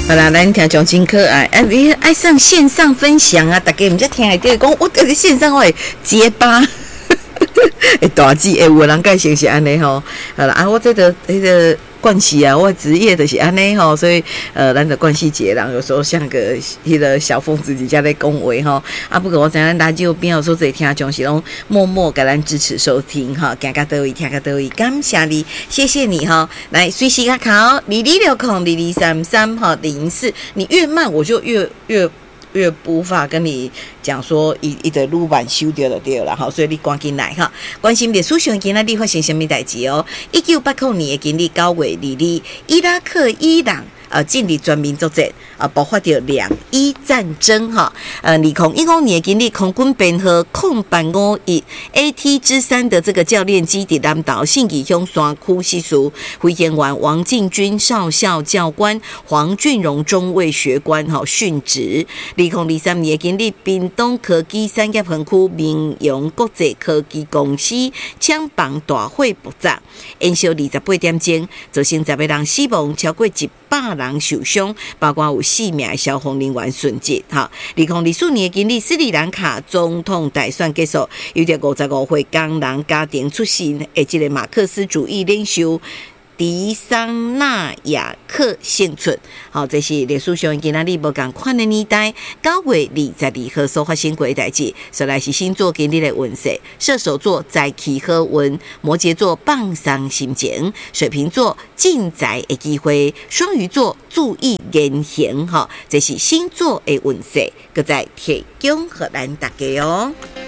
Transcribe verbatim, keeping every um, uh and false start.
好啦，咱听众真可爱，哎、啊，你爱上线上分享啊，大家唔知听下对讲，我这个线上我会结巴，会大字，会有人介绍是安尼吼。好啦，啊，我这个这个关系啊，我职业就是安尼吼，所以呃，咱的关系节人有时候像个迄个小疯子底下在恭维吼，啊，不过我知咱radio就边有说这里听众是拢默默给咱支持收听哈，行到倒位听到倒位，感谢你，谢谢你哈。来，随时卡考二二六空二二三三哈零四，你越慢我就越越。越无法跟你讲说伊伊的路板修掉就对了哈，所以你赶紧来哈。关心历史上今仔日发生什么代志哦？一九八九年的今日九月二日，伊拉克伊朗。呃，建立全民作战，啊，爆发掉两伊战争哈。呃，二零一五年今日空军编号空八五一 A T 之三的这个教练基地南岛信义乡山区习俗，飞行员王进军少校教官、黄俊荣中尉学官哈殉职。二零二三年今日屏东科技产业园区民用国际科技公司抢房大火爆炸，延烧二十八点钟，造成十个人死亡，超过一百人受伤，包括有四名消防人员殉职。哈，二零二四年今日斯里兰卡总统大选结束，有着五十五岁工人家庭出身的这个马克思主义领袖迪桑纳雅克胜出。好，这是历史上今仔日无共款的年代，九月二十二号所发生过的代志。所来是星座今日的运势：射手座财气好运，摩羯座放松心情，水瓶座进财的机会，双鱼座注意言行。哈，这是星座的运势，搁在提供给咱大家哦。